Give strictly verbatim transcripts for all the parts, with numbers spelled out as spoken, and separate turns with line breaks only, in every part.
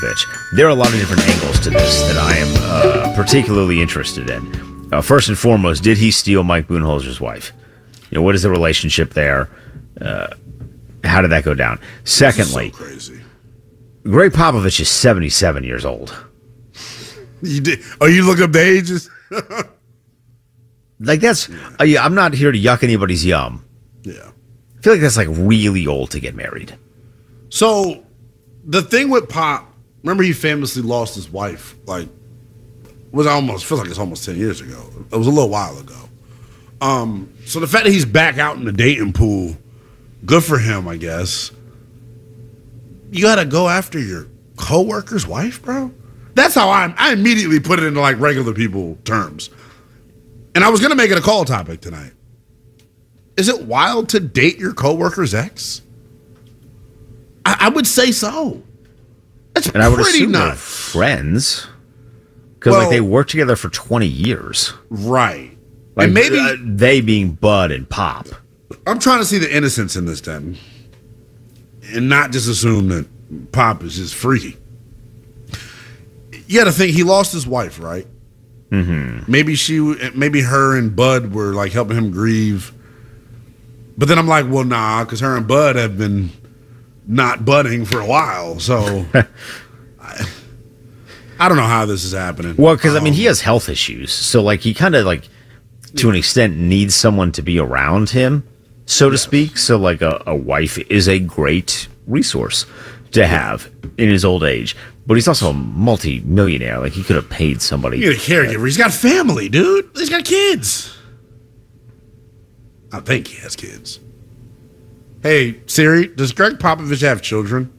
bitch. There are a lot of different angles to this that I am uh, particularly interested in. Uh, first and foremost, did he steal Mike Budenholzer's wife? You know, what is the relationship there? Uh, how did that go down? Secondly,
so crazy.
Greg Popovich is seventy-seven years old.
You did? Oh, you look up the ages?
Like that's. Uh, yeah, I'm not here to yuck anybody's yum.
Yeah.
I feel like that's like really old to get married.
So, the thing with Pop, remember he famously lost his wife. Like, was almost feels like it's almost ten years ago. It was a little while ago. Um, so the fact that he's back out in the dating pool, good for him, I guess. You got to go after your coworker's wife, bro. That's how I I immediately put it into like regular people terms. And I was going to make it a call topic tonight. Is it wild to date your coworker's ex? I, I would say so. That's
and I would
pretty
assume they're
nuts.
friends because
Well,
like they worked together for twenty years.
Right.
Like
and maybe
uh, they being Bud and Pop.
I'm trying to see the innocence in this, then, and not just assume that Pop is just freaky. You got to think he lost his wife, right?
Mm-hmm.
Maybe she, maybe her and Bud were like helping him grieve. But then I'm like, well, nah, because her and Bud have been not budding for a while, so I, I don't know how this is happening.
Well, because um, I mean, he
Um,
has health issues, so like he kind of like to an extent needs someone to be around him, so to
Yes.
speak. So like a, a wife is a great resource to have in his old age. But he's also a multi-millionaire. Like he could have paid somebody.
You get a caregiver. He's got family, dude. He's got kids. I think he has kids. Hey, Siri, does Greg Popovich have children?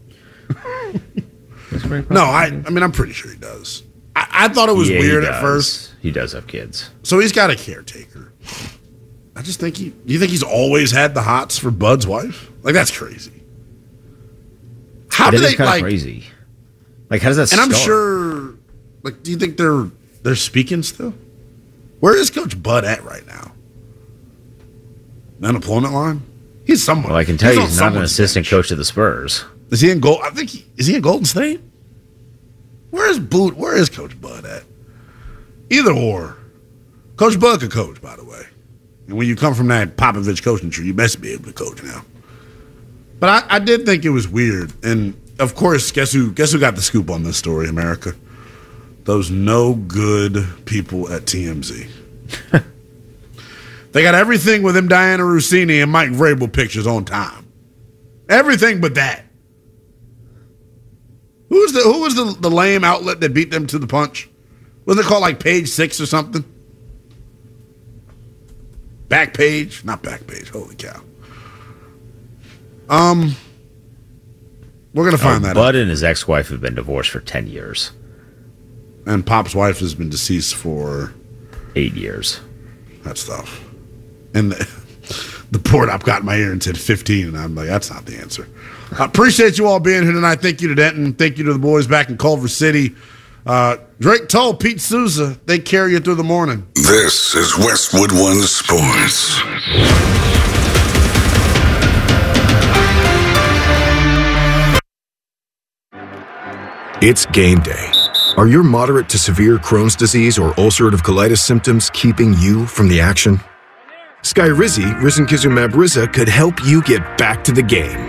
No, I I mean, I'm pretty sure he does. I, I thought it was
Yeah, he
weird at
does.
first.
He does have kids.
So he's got a caretaker. I just think he, do you think he's always had the hots for Bud's wife? Like, that's crazy. How
That
do
is
they,
kind of
like,
crazy. Like, how does that
and
start?
I'm sure, like, do you think they're they're speaking still? Where is Coach Bud at right now? The unemployment line? He's somewhere.
Well, I can tell
he's
you
on
he's not an
someone's
assistant
bench.
coach of the Spurs.
Is he in Gold? I think he, is he in Golden State? Where is Boot? Where is Coach Bud at? Either or. Coach Bud could coach, by the way. And when you come from that Popovich coaching tree, you best be able to coach now. But I, I did think it was weird. And of course, guess who guess who got the scoop on this story, America? Those no good people at T M Z. They got everything with him, Diana Rossini and Mike Vrabel pictures on time. Everything but that. Who was the who was the, the lame outlet that beat them to the punch? Wasn't it called like Page Six or something? Back Page? Not Back Page. Holy cow. Um, we're gonna find
oh,
that
Bud
out.
and his ex-wife have been divorced for ten years.
And Pop's wife has been deceased for
Eight years.
that stuff. And the, the port op got in my ear and said fifteen, and I'm like, that's not the answer. I appreciate you all being here tonight. Thank you to Denton. Thank you to the boys back in Culver City. Uh, Drake Toll, Pete Souza, they carry you through the morning.
This is Westwood One Sports.
It's game day. Are your moderate to severe Crohn's disease or ulcerative colitis symptoms keeping you from the action? Skyrizi, risankizumab Riza, could help you get back to the game.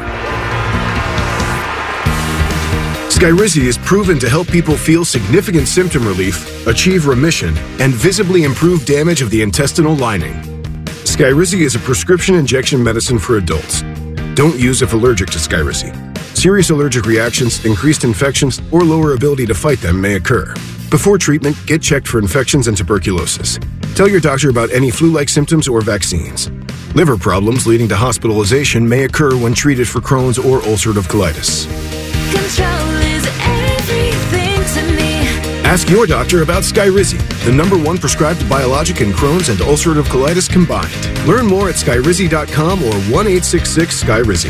Skyrizi is proven to help people feel significant symptom relief, achieve remission, and visibly improve damage of the intestinal lining. Skyrizi is a prescription injection medicine for adults. Don't use if allergic to Skyrizi. Serious allergic reactions, increased infections, or lower ability to fight them may occur. Before treatment, get checked for infections and tuberculosis. Tell your doctor about any flu-like symptoms or vaccines. Liver problems leading to hospitalization may occur when treated for Crohn's or ulcerative colitis.
Control is everything to me.
Ask your doctor about Skyrizi, the number one prescribed biologic in Crohn's and ulcerative colitis combined. Learn more at skyrizi dot com or one eight six six Skyrizi.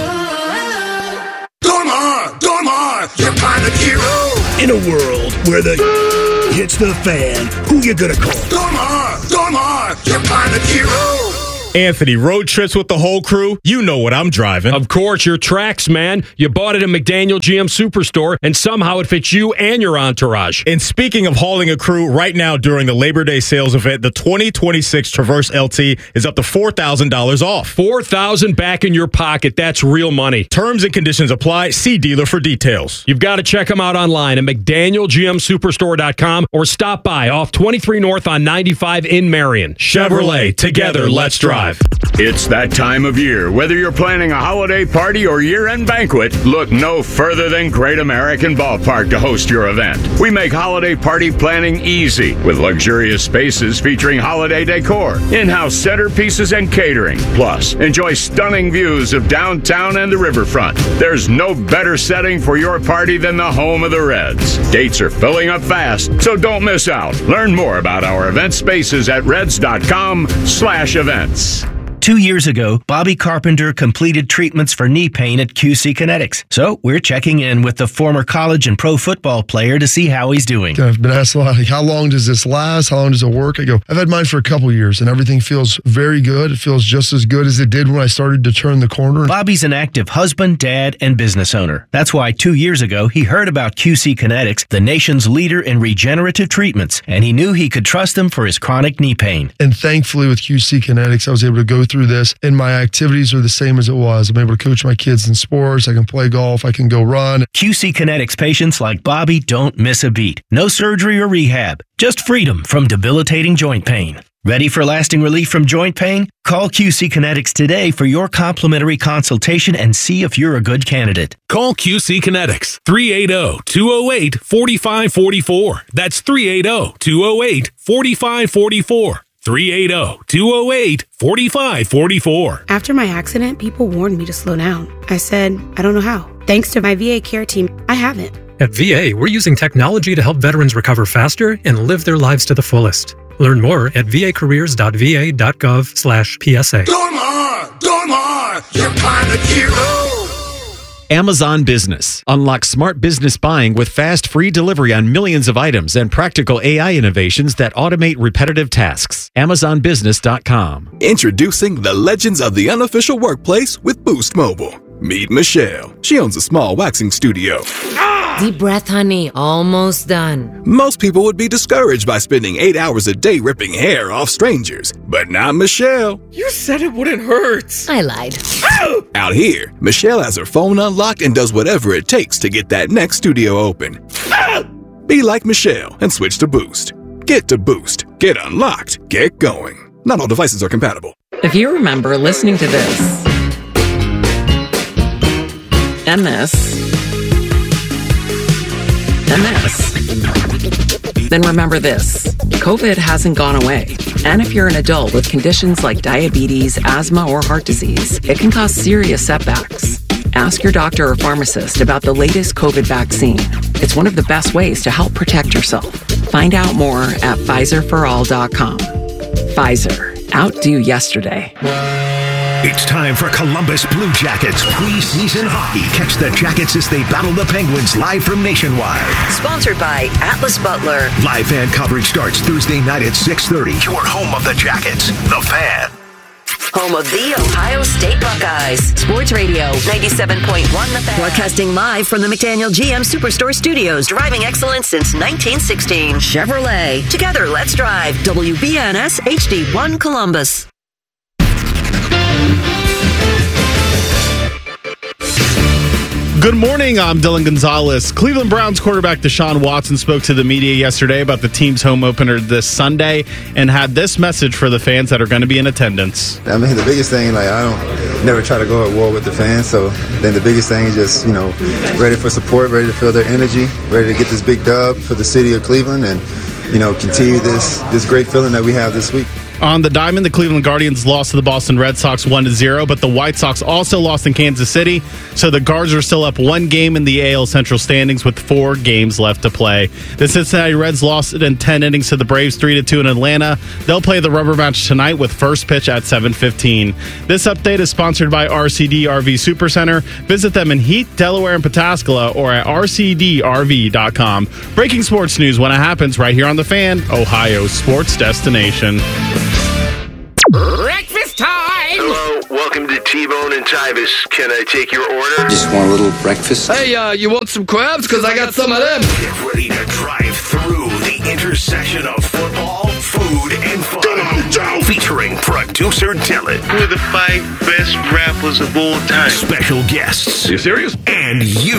Dormar! Dormar! Your pilot hero!
In a world where the hits the fan, who you gonna call?
Dormar! Dormar! Your pilot hero!
Anthony, road trips with the whole crew? You know what I'm driving.
Of course, your Trax, man. You bought it at McDaniel G M Superstore, and somehow it fits you and your entourage.
And speaking of hauling a crew, right now during the Labor Day sales event, the twenty twenty-six Traverse L T is up to four thousand dollars off.
four thousand dollars back in your pocket. That's real money.
Terms and conditions apply. See dealer for details.
You've got to check them out online at McDaniel G M Superstore dot com or stop by off twenty-three North on ninety-five in Marion. Chevrolet, together, let's drive.
It's that time of year. Whether you're planning a holiday party or year-end banquet, look no further than Great American Ballpark to host your event. We make holiday party planning easy with luxurious spaces featuring holiday decor, in-house centerpieces, and catering. Plus, enjoy stunning views of downtown and the riverfront. There's no better setting for your party than the home of the Reds. Dates are filling up fast, so don't miss out. Learn more about our event spaces at reds dot com slash events.
Two years ago, Bobby Carpenter completed treatments for knee pain at Q C Kinetics. So we're checking in with the former college and pro football player to see how he's doing.
I've been asked a lot, like, how long does this last? How long does it work? I go, I've had mine for a couple years, and everything feels very good. It feels just as good as it did when I started to turn the corner.
Bobby's an active husband, dad, and business owner. That's why two years ago, he heard about Q C Kinetics, the nation's leader in regenerative treatments, and he knew he could trust them for his chronic knee pain.
And thankfully, with Q C Kinetics, I was able to go through this, and my activities are the same as it was. I'm able to coach my kids in sports. I can play golf. I can go run.
Q C Kinetics patients like Bobby don't miss a beat. No surgery or rehab. Just freedom from debilitating joint pain. Ready for lasting relief from joint pain? Call Q C Kinetics today for your complimentary consultation and see if you're a good candidate.
Call Q C Kinetics, three eight zero, two zero eight, four five four four. That's three eight zero, two zero eight, four five four four. three eight zero, two zero eight, four five four four.
After my accident, people warned me to slow down. I said, I don't know how. Thanks to my V A care team, I haven't.
At V A, we're using technology to help veterans recover faster and live their lives to the fullest. Learn more at vacareers.va.gov slash PSA.
Dormar! Dormar! You're kind of hero!
Amazon Business. Unlock smart business buying with fast, free delivery on millions of items and practical A I innovations that automate repetitive tasks. Amazon Business dot com.
Introducing the legends of the unofficial workplace with Boost Mobile. Meet Michelle. She owns a small waxing studio.
Deep breath, honey. Almost done.
Most people would be discouraged by spending eight hours a day ripping hair off strangers. But not Michelle.
You said it wouldn't hurt.
I lied.
Out here, Michelle has her phone unlocked and does whatever it takes to get that next studio open. Be like Michelle and switch to Boost. Get to Boost. Get unlocked. Get going. Not all devices are compatible.
If you remember listening to this and this and this, then remember this. COVID hasn't gone away. And if you're an adult with conditions like diabetes, asthma, or heart disease, it can cause serious setbacks. Ask your doctor or pharmacist about the latest COVID vaccine. It's one of the best ways to help protect yourself. Find out more at Pfizer for all dot com. Pfizer. Outdo yesterday.
It's time for Columbus Blue Jackets preseason hockey. Catch the Jackets as they battle the Penguins live from Nationwide.
Sponsored by Atlas Butler.
Live fan coverage starts Thursday night at six thirty. Your home of the Jackets, The Fan.
Home of the Ohio State Buckeyes. Sports Radio ninety-seven point one The Fan. Broadcasting live from the McDaniel G M Superstore Studios. Driving excellence since nineteen sixteen. Chevrolet. Together, let's drive. W B N S H D one Columbus.
Good morning, I'm Dylan Gonzalez. Cleveland Browns quarterback Deshaun Watson spoke to the media yesterday about the team's home opener this Sunday and had this message for the fans that are going to be in attendance.
I mean, the biggest thing, like, I don't never try to go at war with the fans, so then the biggest thing is just, you know, ready for support, ready to feel their energy, ready to get this big dub for the city of Cleveland and, you know, continue this, this great feeling that we have this week.
On the diamond, the Cleveland Guardians lost to the Boston Red Sox one to zero, but the White Sox also lost in Kansas City, so the Guards are still up one game in the A L Central standings with four games left to play. The Cincinnati Reds lost in ten innings to the Braves three to two in Atlanta. They'll play the rubber match tonight with first pitch at seven fifteen. This update is sponsored by R C D R V Supercenter. Visit them in Heath, Delaware, and Pataskala or at R C D R V dot com. Breaking sports news when it happens right here on The Fan, Ohio's sports destination.
Breakfast time!
welcome to T-Bone and Tyvis. Can I take your order?
Just want a little breakfast?
Hey, uh, you want some crabs? Because I got some of them.
Get ready to drive through the intersection of football, food, and fun. Featuring producer Dylan.
Who are the five best rappers of all time?
Special guests.
You serious?
And you.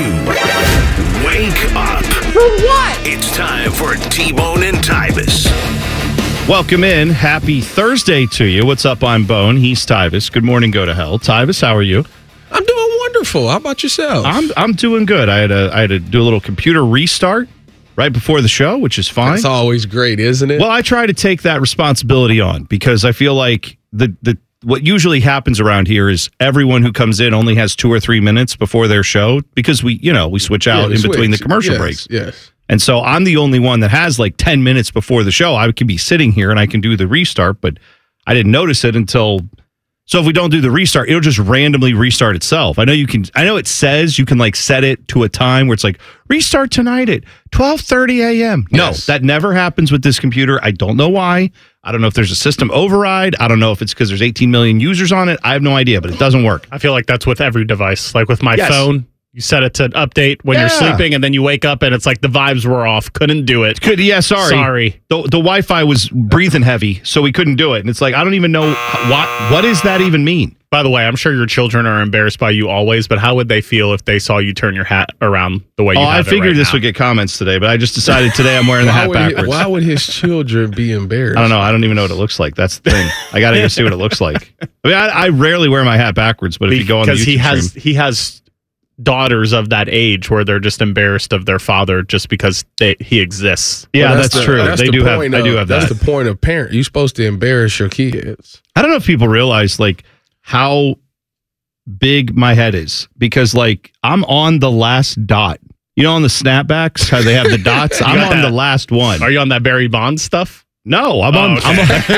Wake up.
For what?
It's time for T-Bone and Tyvis.
Welcome in. Happy Thursday to you. What's up? I'm Bone. He's Tyvis. Good morning, go to hell. Tyvis, how are you?
I'm doing wonderful. How about yourself?
I'm I'm doing good. I had a I had to do a little computer restart right before the show, which is fine.
It's always great, isn't it?
Well, I try to take that responsibility on because I feel like the the what usually happens around here is everyone who comes in only has two or three minutes before their show because we, you know, we switch out
Yeah,
in between the
switch.
commercial
Yes,
breaks.
Yes.
And so I'm the only one that has like ten minutes before the show. I can be sitting here and I can do the restart, but I didn't notice it until. So if we don't do the restart, it'll just randomly restart itself. I know you can. I know it says you can like set it to a time where it's like restart tonight at twelve thirty a.m. No,
Yes.
that never happens with this computer. I don't know why. I don't know if there's a system override. I don't know if it's because there's eighteen million users on it. I have no idea, but it doesn't work. I feel like that's with every device. Like with my Yes. phone, you set it to update when you're Yeah. sleeping, and then you wake up and it's like the vibes were off. Couldn't do it. Could yeah, sorry. Sorry. The the Wi-Fi was breathing heavy, so we couldn't do it. And it's like I don't even know what what does that even mean. By the way, I'm sure your children are embarrassed by you always, but how would they feel if they saw you turn your hat around the way you
Oh,
have
I
it
figured
right
this
now?
would
get comments today, but I just decided today I'm wearing the
Why
hat
would he-
backwards.
why would his children be embarrassed?
I don't know. I don't even know what it looks like. That's the thing. I got to go see what it looks like. I mean, I, I rarely wear my hat backwards, but if you go on the YouTube because he has stream- he has daughters of that age where they're just embarrassed of their father just because they, he exists. Yeah,
Well,
that's,
the-
true.
that's
they
the
do have.
point
They
of-
do have that.
That's the point of parent. You're supposed to embarrass your kids.
I don't know if people realize like how big my head is because like I'm on the last dot. You know, on the snapbacks, how they have the dots. You I'm got on that. the last one. Are you on that Barry Bonds stuff? No, I'm Oh, on. okay. I'm,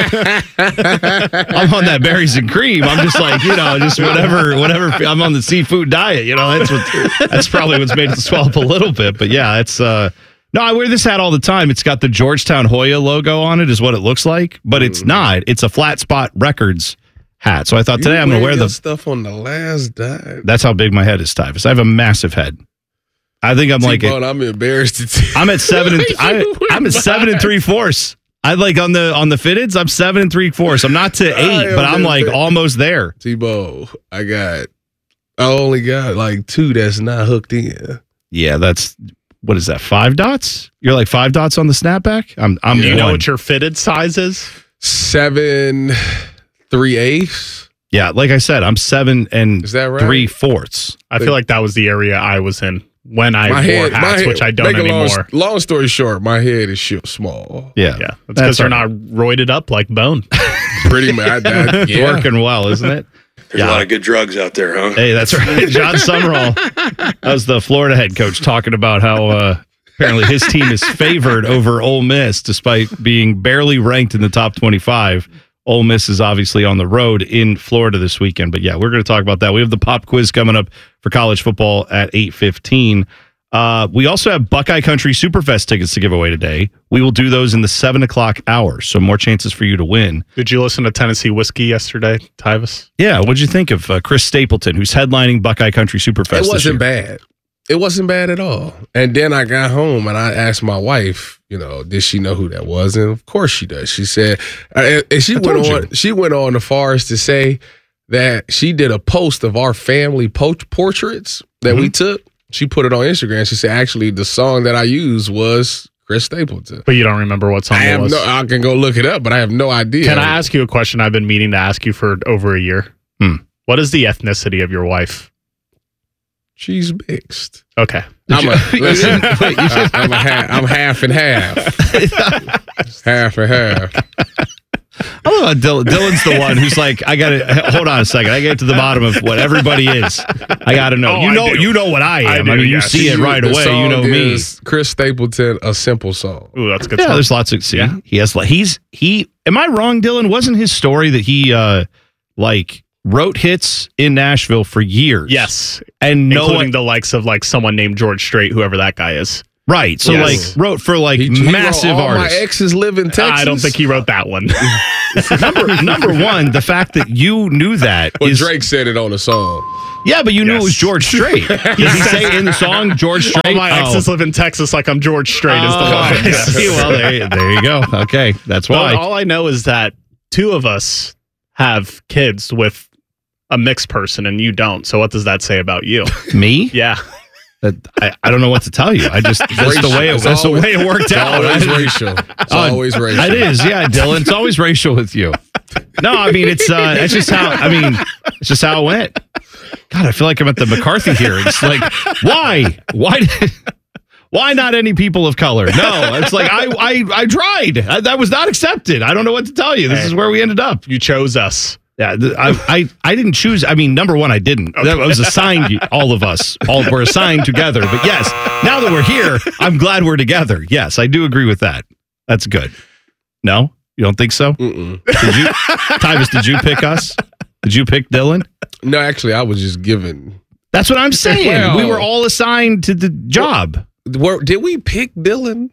on I'm on that berries and cream. I'm just like you know, just whatever, whatever. I'm on the seafood diet. You know, that's what. That's probably what's made it swell up a little bit. But yeah, it's. uh No, I wear this hat all the time. It's got the Georgetown Hoya logo on it, is what it looks like, but it's not. It's a Flat Spot Records hat. So I thought today
You
I'm going to wear
your
the.
stuff on the last dime.
That's how big my head is, Tyvis. I have a massive head. I think I'm like.
T-Bone, I'm embarrassed to tell
I'm at seven and I,
You
I'm at seven and three fourths. I like on the on the fitteds. I'm seven and three fourths. I'm not to eight, but I'm like almost there.
T-Bone, I got. I only got like two that's not hooked in.
Yeah, that's what is that? Five dots? You're like five dots on the snapback. I'm. I'm. Do you know one. what your fitted size is?
Seven, three eighths.
Yeah, like I said, I'm seven and
Is that right?
three fourths. I feel like that was the area I was in when I
My
wore
head, my
hats,
head,
which I don't
make a long,
anymore.
long story short, my head is sh- small.
Yeah, yeah. That's because you're not roided up like Bone.
Pretty much. That, yeah.
Working well, isn't it?
There's a lot of good drugs out there, huh?
Hey, that's right. John Summerall. That was the Florida head coach talking about how uh, apparently his team is favored over Ole Miss despite being barely ranked in the top twenty-five. Ole Miss is obviously on the road in Florida this weekend. But yeah, we're going to talk about that. We have the pop quiz coming up for college football at eight fifteen. Uh, we also have Buckeye Country Superfest tickets to give away today. We will do those in the seven o'clock hour, so more chances for you to win. Did you listen to Tennessee Whiskey yesterday, Tyvis? Yeah, what'd you think of uh, Chris Stapleton, who's headlining Buckeye Country Superfest
It
this year?
wasn't bad. It wasn't bad at all. And then I got home and I asked my wife, you know, did she know who that was? And of course she does. She said, uh, and she
I
went
told
on.
you.
She went on as far as to say that she did a post of our family po- portraits that we took. She put it on Instagram. She said, actually, the song that I used was Chris Stapleton.
But you don't remember what song
I
it
have
was?
no. I can go look it up, but I have no idea.
Can I ask you a question I've been meaning to ask you for over a year? Hmm. What is the ethnicity of your wife?
She's mixed.
Okay.
I'm a, listen, I, I'm, a half, I'm half and half. half and half.
I love how Dylan, Dylan's the one who's like, I got to hold on a second. I get to the bottom of what everybody is. I got to know.
Oh,
you
I
know,
do.
you know what I am. I,
I do,
mean, you
yes.
see it right
The
away. You
song
know me.
is Chris Stapleton, A Simple Song.
Ooh, that's a good. Yeah, there's lots of. See, he has. He's he. Am I wrong, Dylan? Wasn't his story that he uh like wrote hits in Nashville for years? Yes, and no
including
one,
the likes of like someone named George Strait, whoever that guy is.
Right. So
Yes.
like wrote for like
He- he wrote
massive
All
artists.
My exes live in Texas.
I don't think he wrote that one.
number number one, the fact that you knew that
Well,
is
Drake said it on a song.
yeah, but you knew it was
Yes.
George Strait. Did he say in the song George Strait?
All my
Oh.
exes live in Texas like I'm George Strait is the
Oh,
line.
I see. Well, there, there you go. Okay, that's
But
why.
all I know is that two of us have kids with a mixed person and you don't. So what does that say about you?
Me?
Yeah.
That I, I don't know what to tell you. I just that's
Racial.
the way it,
It's
that's
always-
the way it worked
it's
out.
always
I-
racial. It's
Oh,
always racial.
It is, yeah, Dylan. It's always racial with you. No, I mean it's uh that's just how I mean it's just how it went. God, I feel like I'm at the McCarthy hearing. It's like, why? Why did why not any people of color? No, it's like I I I tried. I, that was not accepted. I don't know what to tell you. This
Hey.
is where we ended up.
You chose us.
Yeah, th- I, I I didn't choose. I mean, number one, I didn't. That was assigned. All of us, all were assigned together. But yes, now that we're here, I'm glad we're together. Yes, I do agree with that. That's good. No, you don't think so?
Mm-mm.
Did you, Tyvus? Did you pick us? Did you pick Dylan?
No, actually, I was just given.
That's what I'm saying.
Well-
we were all assigned to the job.
Were, did we pick Dylan?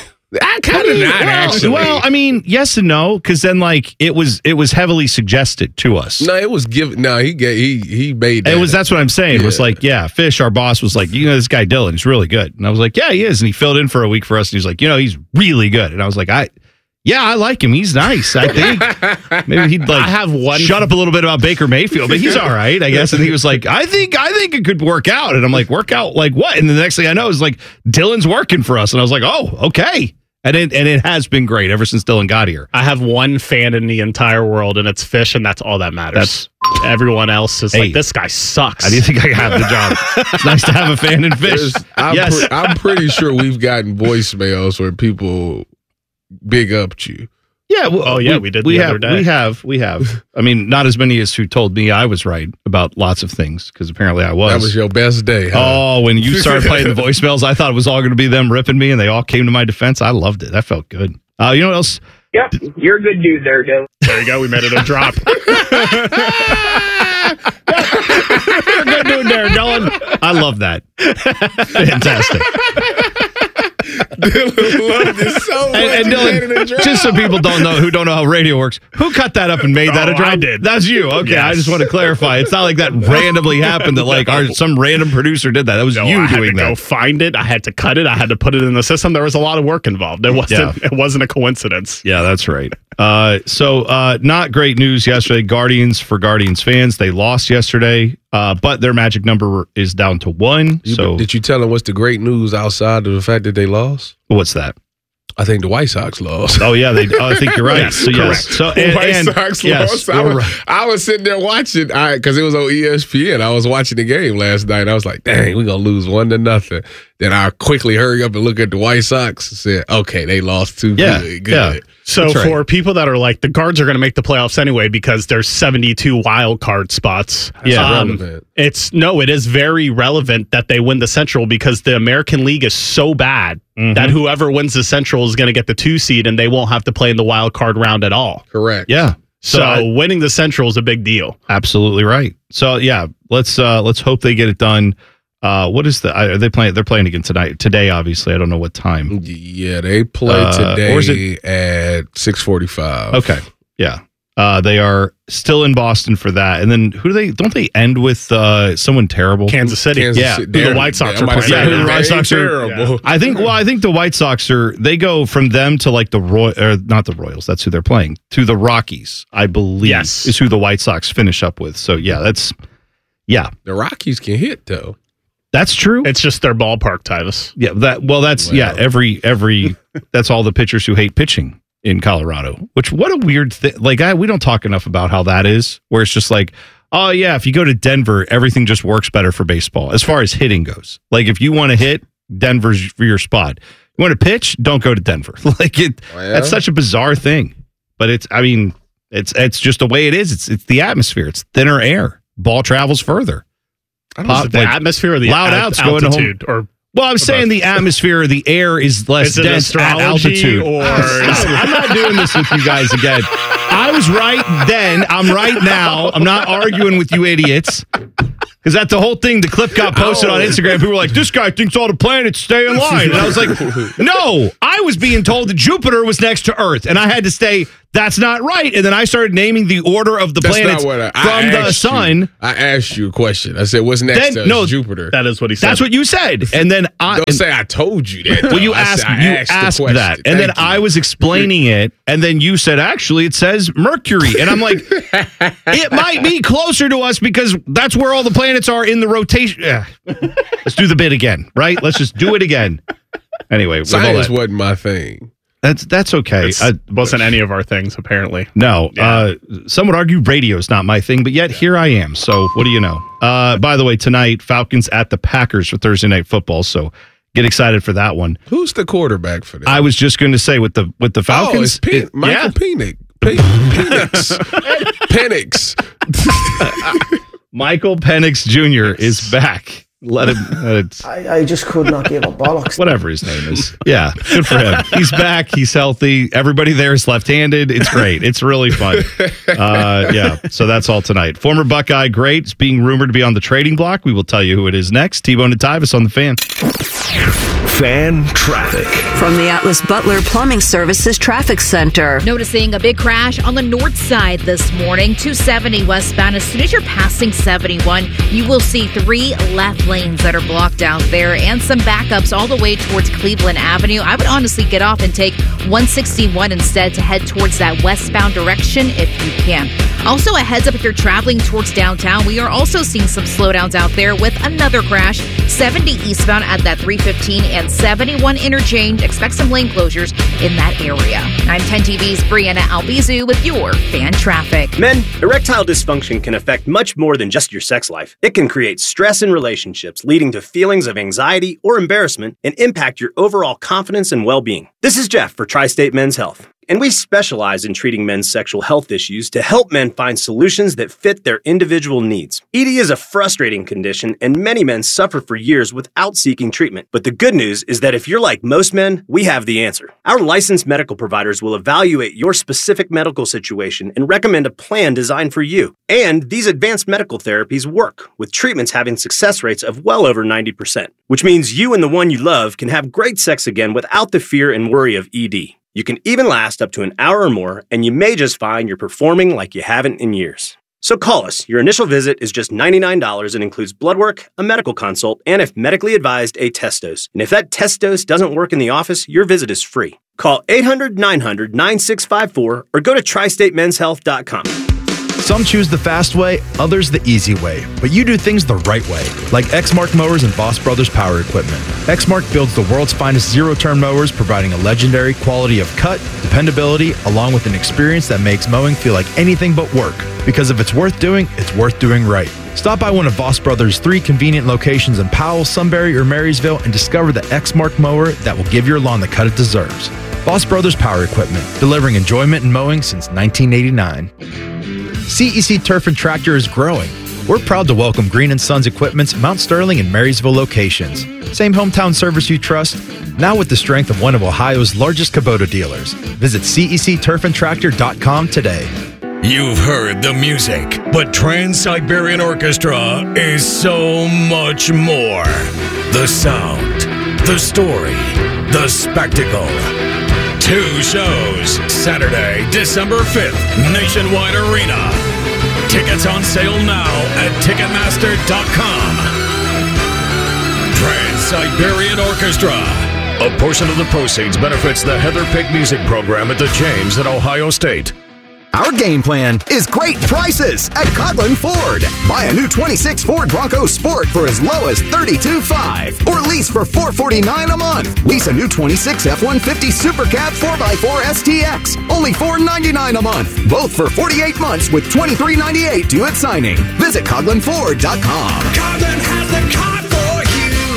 I kind
I
of
mean,
not
well,
actually.
well, I mean, yes and no, because then like it was it was heavily suggested to us.
no, it was given. No, he gave, he he made that.
It was that's what I'm saying. It was
Yeah.
like, yeah, Fish, our boss, was like, you know, this guy Dylan, he's really good. And I was like, yeah, he is. And he filled in for a week for us. And he's like, you know, he's really good. And I was like, I, yeah, I like him. He's nice. I think maybe he'd like
I have one-
shut up a little bit about Baker Mayfield, but he's all right, I guess. And he was like, I think I think it could work out. And I'm like, work out like what? And the next thing I know is like Dylan's working for us. And I was like, oh, okay. And it and it has been great ever since Dylan got here.
I have one fan in the entire world, and it's Fish, and that's all that matters. Everyone else is
Hey.
like, this guy sucks.
How do you think I have the job? It's nice to have a fan in Fish.
There's- I'm,
yes.
pre- I'm pretty sure we've gotten voicemails where people big upped you.
Yeah. Well,
Oh, yeah, we did
We
the
have.
other day.
We have. We have. I mean, not as many as who told me I was right about lots of things because apparently I was.
That was your best day. Huh?
Oh, when you started playing the voicemails, I thought it was all going to be them ripping me, and they all came to my defense. I loved it. That felt good. Uh, you know what else?
Yep, you're a good dude there, Dylan.
There you go. We made it a drop.
You're good doing there, Dylan. I love that. Fantastic.
Dylan loved it so much.
And, and
he made it a
Dylan,
drop.
just so people don't know who don't know how radio works, who cut that up and made that
Oh,
a drop?
I did.
That's you. Okay, I
Yes.
just want to clarify. It's not like that randomly happened that like our some random producer did that. That was
No,
you
I had
doing
to
that.
go find it. I had to cut it. I had to put it in the system. There was a lot of work involved. It wasn't. It wasn't a coincidence.
Yeah, that's right. Uh, so uh, not great news yesterday. Guardians for Guardians fans, they lost yesterday, uh, but their magic number is down to one.
You-
So
did you tell them what's the great news outside of the fact that they lost?
what's that?
I think the White Sox lost.
Oh yeah, they. Oh, I think you're right.
Yes,
so yes,
correct.
so and,
White
and-
Sox
yes,
lost. I
you're
was,
right.
I was sitting there watching because it was on E S P N. I was watching the game last night. I was like, dang, we're going to lose one to nothing. Then I quickly hurry up and look at the White Sox and said, okay, they lost two.
Yeah,
good. good.
yeah.
So
That's right.
for people that are like, the guards are going to make the playoffs anyway because there's seventy-two wild card spots.
Yeah.
Um,
Relevant.
it's no, it is very relevant that they win the Central because the American League is so bad
Mhm.
that whoever wins the Central is going to get the two seed and they won't have to play in the wild card round at all.
Correct.
Yeah.
So,
I-
winning the Central is a big deal.
Absolutely right. So yeah, let's uh let's hope they get it done. Uh, what is the? Are they playing? They're playing again tonight. Today, obviously, I don't know what time.
Yeah, they play
Uh,
today
or is it-
at six forty-five.
Okay, yeah. Uh, they are still in Boston for that, and then who do they? Don't they end with uh, someone terrible?
Kansas City.
Kansas
Yeah.
City.
Who the
They're-
White Sox
I'm
are
about to
playing.
say,
Yeah, who the
they're
White Sox are-
terrible.
I think. Well, I think the White Sox are. They go from them to like the Roy, or not the Royals. That's who they're playing. To the Rockies, I believe.
Yes.
Is who the White Sox finish up with. So yeah, that's yeah,
The Rockies can hit, though.
that's true.
It's just their ballpark, Tyvus.
Yeah, that well, that's yeah.
Well.
Every every that's all the pitchers who hate pitching in Colorado. Which what a weird thing. Like I, we don't talk enough about how that is. Where it's just like, oh yeah, if you go to Denver, everything just works better for baseball as far as hitting goes. Like if you want to hit, Denver's for your spot. You want to pitch, don't go to Denver. Like it.
Oh, yeah?
That's such a bizarre thing. But it's. I mean, it's it's just the way it is. It's it's the atmosphere. It's thinner air. Ball travels further.
I don't know,
Pop-
is it the
like,
atmosphere or the
loud
al-
outs going to home-
altitude or
Well, I'm saying the atmosphere, the air is less
Is it
dense at
astrology
altitude.
or-
I'm not doing this with you guys again. I was right then. I'm right now. I'm not arguing with you idiots. Because that's the whole thing. The clip got posted
Oh.
on Instagram. People were like, this guy thinks all the planets stay in line. And I was like, no, I was being told that Jupiter was next to Earth. And I had to say, that's not right. And then I started naming the order of the
That's
planets
not what I,
from
I
the
asked
sun.
You. I asked you a question. I said, what's next
Then-
to us?
no,
Jupiter?
That is what he said.
That's what you said. And then I
Don't say I told you that.
Well, you
though. I
asked
said- I
you
asked the
asked
question.
that, and then
Thank
I
you.
was explaining it, and then you said, "Actually, it says Mercury," and I'm like, "It might be closer to us because that's where all the planets are in the rotation." Yeah. Let's do the bit again, right? Let's just do it again. Anyway, with all
Science
that-
wasn't my thing.
that's that's okay.
It
I,
wasn't any of our things, apparently.
no, uh, some would argue radio's not my thing, but yet here I am. So what do you know? Uh, by the way, tonight Falcons at the Packers for Thursday Night Football. So get excited for that one.
Who's the quarterback for that?
I was just going to say with the with the Falcons,
Oh, it's Pe-
it-
Michael
yeah.
Penix. Pe- Penix. Penix.
Michael Penix Junior is back. Let him. Uh,
I, I just could not give a bollocks.
whatever his name is. Yeah, good for him. He's back. He's healthy. Everybody there is left-handed. It's great. It's really fun. Uh, yeah, so that's all tonight. Former Buckeye great is being rumored to be on the trading block. We will tell you who it is next. T-Bone and Tyvis on the Fan.
Fan traffic.
From the Atlas Butler Plumbing Services Traffic Center.
Noticing a big crash on the north side this morning, two seventy westbound. As soon as you're passing seventy-one, you will see three left lanes that are blocked out there and some backups all the way towards Cleveland Avenue. I would honestly get off and take one sixty-one instead to head towards that westbound direction if you can. Also, a heads up if you're traveling towards downtown. We are also seeing some slowdowns out there with another crash, seventy eastbound at that three fifteen and seventy-one interchange. Expect some lane closures in that area. I'm ten T V's Brianna Albizu with your Fan Traffic.
Men, erectile dysfunction can affect much more than just your sex life. It can create stress in relationships, leading to feelings of anxiety or embarrassment, and impact your overall confidence and well-being. This is Jeff for Tri-State Men's Health, and we specialize in treating men's sexual health issues to help men find solutions that fit their individual needs. E D is a frustrating condition, and many men suffer for years without seeking treatment. But the good news is that if you're like most men, we have the answer. Our licensed medical providers will evaluate your specific medical situation and recommend a plan designed for you. And these advanced medical therapies work, with treatments having success rates of well over ninety percent, which means you and the one you love can have great sex again without the fear and worry of E D. You can even last up to an hour or more, and you may just find you're performing like you haven't in years. So call us. Your initial visit is just ninety-nine dollars and includes blood work, a medical consult, and if medically advised, a test dose. And if that test dose doesn't work in the office, your visit is free. Call eight hundred, nine hundred, nine six five four or go to tri state men's health dot com.
Some choose the fast way, others the easy way, but you do things the right way, like Exmark Mowers and Boss Brothers Power Equipment. Exmark builds the world's finest zero-turn mowers, providing a legendary quality of cut, dependability, along with an experience that makes mowing feel like anything but work. Because if it's worth doing, it's worth doing right. Stop by one of Boss Brothers' three convenient locations in Powell, Sunbury, or Marysville and discover the Exmark mower that will give your lawn the cut it deserves. Boss Brothers Power Equipment, delivering enjoyment in mowing since nineteen eighty-nine. C E C Turf and Tractor is growing. We're proud to welcome Green and Sons Equipment's Mount Sterling and Marysville locations. Same hometown service you trust, now with the strength of one of Ohio's largest Kubota dealers. Visit C E C turf and tractor dot com today.
You've heard the music, but Trans-Siberian Orchestra is so much more. The sound, the story, the spectacle. Two shows, Saturday, December fifth, Nationwide Arena. Tickets on sale now at ticketmaster dot com. Trans-Siberian Orchestra. A portion of the proceeds benefits the Heather Pick Music Program at the James at Ohio State.
Our game plan is great prices at Coughlin Ford. Buy a new twenty-six Ford Bronco Sport for as low as thirty-two thousand five dollars or lease for four hundred forty-nine dollars a month. Lease a new twenty-six F one fifty Super Cab four by four S T X, only four hundred ninety-nine dollars a month. Both for forty-eight months with twenty-three ninety-eight due at signing. Visit Coughlin Ford dot com.
Coughlin has the car for you.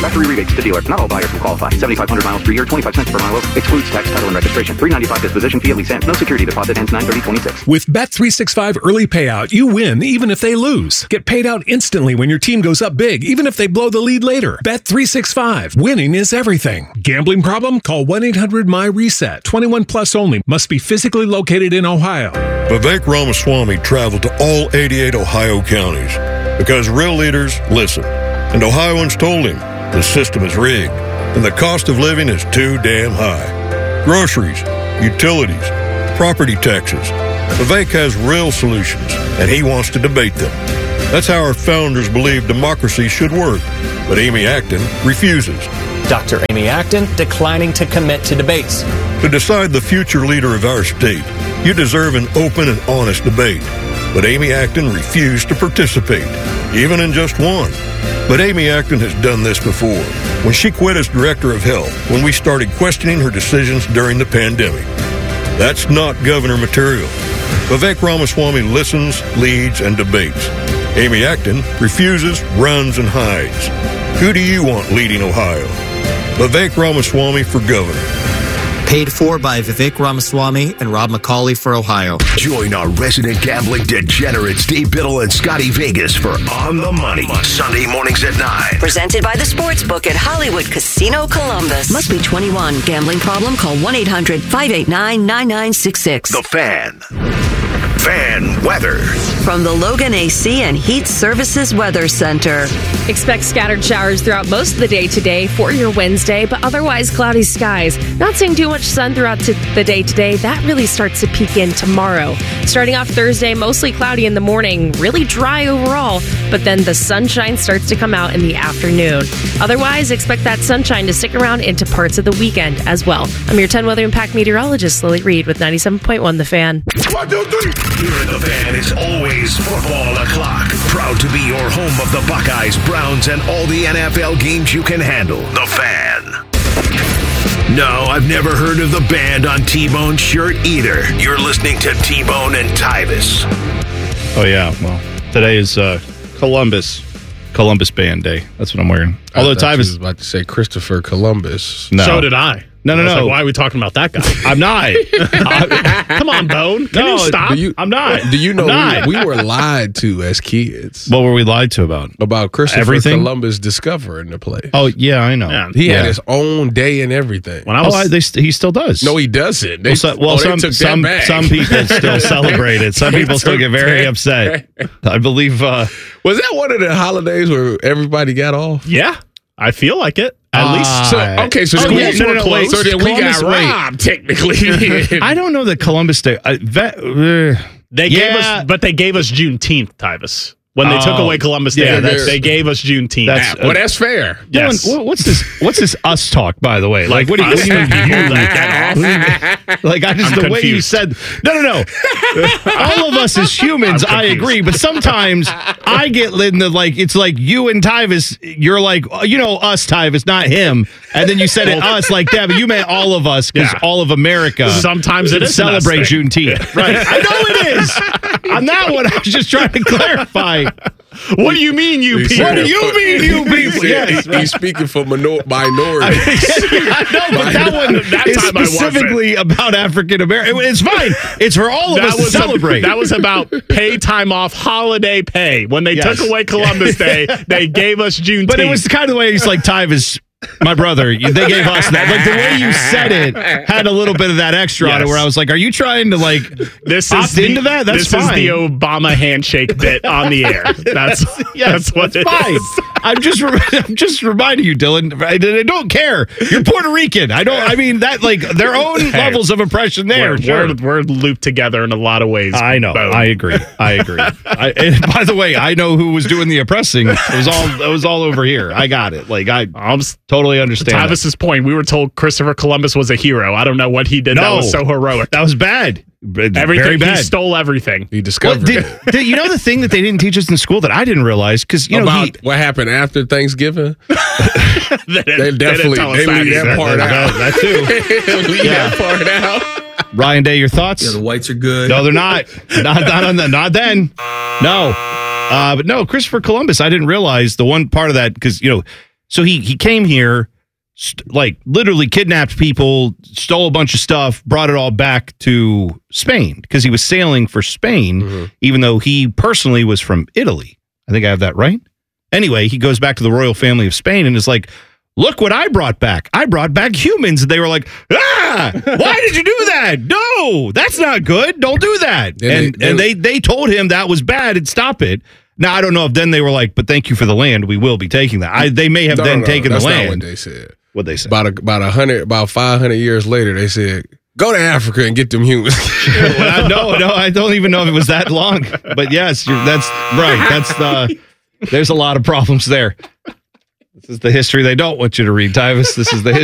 Factory rebates to dealer. Not all buyers will qualify. seventy-five hundred miles per year, twenty-five cents per mile. Excludes tax, title, and registration. three ninety-five disposition fee at lease ends. No security deposit ends nine thirty twenty-six.
With Bet three sixty-five Early Payout, you win even if they lose. Get paid out instantly when your team goes up big, even if they blow the lead later. Bet three sixty-five. Winning is everything. Gambling problem? Call one eight hundred M Y reset. twenty-one plus only. Must be physically located in Ohio.
Vivek Ramaswamy traveled to all eighty-eight Ohio counties because real leaders listen. And Ohioans told him the system is rigged and the cost of living is too damn high. Groceries, utilities, property taxes. Vivek has real solutions and he wants to debate them. That's how our founders believed democracy should work. But Amy Acton refuses.
Doctor Amy Acton declining to commit to debates.
To decide the future leader of our state, you deserve an open and honest debate. But Amy Acton refused to participate, even in just one. But Amy Acton has done this before, when she quit as director of health, when we started questioning her decisions during the pandemic. That's not governor material. Vivek Ramaswamy listens, leads, and debates. Amy Acton refuses, runs, and hides. Who do you want leading Ohio? Vivek Ramaswamy for governor.
Paid for by Vivek Ramaswamy and Rob McCauley for Ohio.
Join our resident gambling degenerates, Dave Biddle and Scotty Vegas for On the Money. Sunday mornings at nine.
Presented by the Sportsbook at Hollywood Casino Columbus. Must be twenty-one. Gambling problem? Call one eight hundred five eight nine nine nine six six.
The Fan. Fan weather.
From the Logan A C and Heat Services Weather Center.
Expect scattered showers throughout most of the day today for your Wednesday, but otherwise cloudy skies. Not seeing too much sun throughout t- the day today. That really starts to peak in tomorrow. Starting off Thursday, mostly cloudy in the morning, really dry overall, but then the sunshine starts to come out in the afternoon. Otherwise, expect that sunshine to stick around into parts of the weekend as well. I'm your ten Weather Impact meteorologist, Lily Reed, with ninety-seven point one The Fan.
One, two, three. Here at The Fan, it's always football o'clock. Proud to be your home of the Buckeyes, Browns, and all the N F L games you can handle. The Fan. No, I've never heard of the band on T-Bone's shirt either. You're listening to T-Bone and Tyvis.
Oh, yeah. Well, today is uh, Columbus. Columbus Band Day. That's what I'm wearing. Although
I
Tyvis
was about to say Christopher Columbus.
No.
So did I.
No, no,
I was
no.
like, why are we talking about that guy?
I'm not.
Come on, Bone. Can
No,
you stop?
Do you,
I'm not.
Do you know
I'm
we,
not.
we were lied to as kids?
What were we lied to about?
About Christopher
Everything?
Columbus discovering the place.
Oh, yeah, I know.
Yeah.
He
yeah.
had his own day and everything.
When I was,
oh, I, they, st- he still does.
No, he doesn't. They,
well, so, well
oh, they
some
took that
some
back.
some people still celebrate it. Some
They
people still
took
get very
that
upset.
back.
I believe. Uh,
Was that one of the holidays where everybody got off?
yeah, I feel like it. At
Uh,
least.
So, okay, so
Oh,
then
yeah,
we,
no, no, no, wait.
so then we got
Columbus- wait.
robbed technically.
I don't know that Columbus Day. I, that, uh,
They gave
yeah.
us, but they gave us Juneteenth, Tyvis. When they took
Oh,
away Columbus
yeah,
Day, they,
that's-
they gave us Juneteenth.
That's-
well, that's fair.
Yes.
Dylan, what- what's this? What's this us talk? By the way, like, what do you, what do you mean? You like that? Like, I just
I'm
the way you
confused.
said. No, no, no. All of us as humans,
I'm
I
confused.
agree, but sometimes I get in the like. It's like you and Tyvis. You're like, you know, us, Tyvis, not him. And then you said it us like that, but you meant all of us because
Yeah.
all of America.
Sometimes it
should
is an us
celebrate
thing.
Juneteenth. Right? I know it is. On that one, I was just trying to clarify.
What do you mean, you
He
people?
What do
said-
you mean, you
He
people?
said
Yes,
he- he's speaking for minor- minorities.
I know, but that one
That
is
time I wasn't.
specifically about African American. It's fine. It's for all of
That
us to
was,
celebrate.
that was about pay time off, holiday pay. When they
Yes.
took away Columbus Day, they gave us Juneteenth.
but it was kind of the way he's like, Tyvis, my brother, you- they gave us that. Like the way you said it had a little bit of that extra on it
Yes.
where I was like, are you trying to like
this
opt
is the,
into that? That's
this
fine.
is the Obama handshake bit on the air. That's
Yes,
that's what
that's
it
fine.
is.
I'm just, re- I'm just reminding you, Dylan. I, I don't care. You're Puerto Rican. I don't. I mean that like their own
Hey,
levels of oppression there.
We're,
sure.
we're, we're looped together in a lot of ways.
I know.
Bo.
I agree. I agree. I, and by the way, I know who was doing the oppressing. It was all. It was all over here. I got it. Like I
I'm s-
totally understand. it.
Travis's point. We were told Christopher Columbus was a hero. I don't know what he did. That
No.
was so heroic.
That was bad.
Everything
Very bad.
he stole everything.
He
Well,
discovered
did,
it.
did- you know the thing that they didn't teach us in school that I didn't realize because you know
About
he,
what happened after Thanksgiving?
they,
They definitely
tell us
they leave
either.
that part
that,
out.
that too.
leave
Yeah.
that part out.
Ryan Day, your thoughts?
Yeah, the whites are good.
No, they're not. not, not on the, not then. No. Uh, but no, Christopher Columbus, I didn't realize the one part of that because, you know, So he he came here, st- like literally kidnapped people, stole a bunch of stuff, brought it all back to Spain because he was sailing for Spain, mm-hmm. even though he personally was from Italy. I think I have that right. Anyway, he goes back to the royal family of Spain and is like, look what I brought back. I brought back humans. And they were like, ah, why did you do that? No, that's not good. Don't do that.
Then
and
they,
and they they told him that was bad and stop it. Now, I don't know if then they were like, but thank you for the land. We will be taking that. I, they may have
no,
then
no,
taken
that's
the land.
Not what they said.
What they said.
About a, about a hundred, about five hundred years later, they said, go to Africa and get them humans.
well, I, no, no, I don't even know if it was that long. But yes, you're, that's right. That's the. There's a lot of problems there. This is the history they don't want you to read, Tyvis. This is the history.